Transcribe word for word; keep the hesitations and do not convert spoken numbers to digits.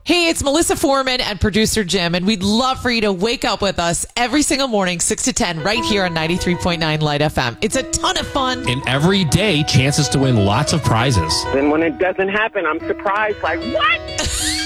Hey, it's Melissa Foreman and producer Jim, and we'd love for you to wake up with us every single morning, six to ten, right here on ninety-three point nine Light F M. It's a ton of fun. And every day, chances to win lots of prizes. Then when it doesn't happen, I'm surprised, like, what?